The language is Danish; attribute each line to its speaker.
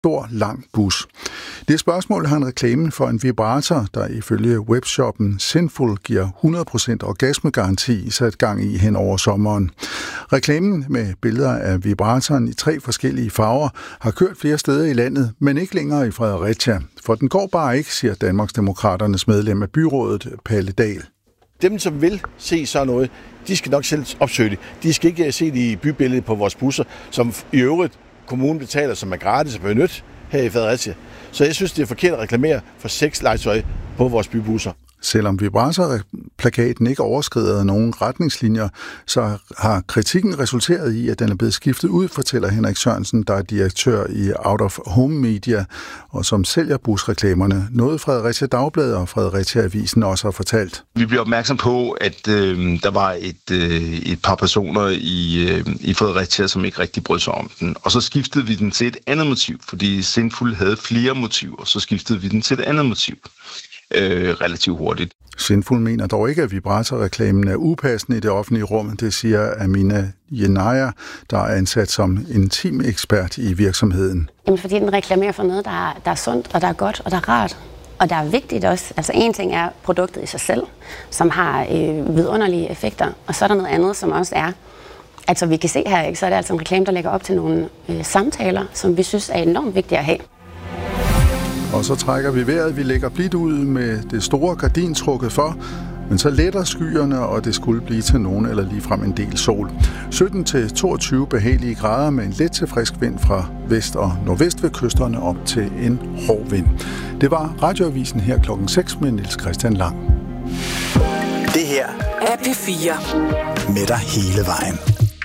Speaker 1: stor, lang bus. Det spørgsmål har en reklame for en vibrator, der ifølge webshoppen Sinful giver 100% orgasmegaranti, sat gang i hen over sommeren. Reklamen med billeder af vibratoren i 3 forskellige farver har kørt flere steder i landet, men ikke længere i Fredericia. For den går bare ikke, siger Danmarksdemokraternes medlem af byrådet, Palle Dahl.
Speaker 2: Dem, som vil se sådan noget, de skal nok selv opsøge det. De skal ikke se det i bybilledet på vores busser, som i øvrigt kommunen betaler, som er gratis at benytte her i Fredericia. Så jeg synes, det er forkert at reklamere for sexlegetøj på vores bybusser.
Speaker 1: Selvom vibratorplakaten ikke overskrider nogen retningslinjer, så har kritikken resulteret i, at den er blevet skiftet ud, fortæller Henrik Sørensen, der er direktør i Out of Home Media, og som sælger busreklamerne. Noget Fredericia Dagblad og Fredericia Avisen også har fortalt.
Speaker 3: Vi bliver opmærksom på, at der var et par personer i Fredericia, som ikke rigtig brød sig om den. Og så skiftede vi den til et andet motiv, fordi Sinful havde flere motiver, så skiftede vi den til et andet motiv. Relativt hurtigt.
Speaker 1: Sinful mener dog ikke, at vibratorreklamen er upassende i det offentlige rum. Det siger Amina Jenaya, der er ansat som intim ekspert i virksomheden.
Speaker 4: Jamen, fordi den reklamerer for noget, der er sundt, og der er godt, og der er rart. Og der er vigtigt også. Altså en ting er produktet i sig selv, som har vidunderlige effekter. Og så er der noget andet, som også er, altså vi kan se her, ikke, så er det altså en reklame, der lægger op til nogle samtaler, som vi synes er enormt vigtige at have.
Speaker 1: Og så trækker vi vejret. Vi lægger blidt ud med det store gardin trukket for, men så letter skyerne, og det skulle blive til nogen eller ligefrem en del sol. 17-22 behagelige grader med en let til frisk vind fra vest og nordvest ved kysterne op til en hård vind. Det var Radioavisen her klokken 6 med Niels Christian Lang.
Speaker 5: Det her er P4 med dig hele vejen.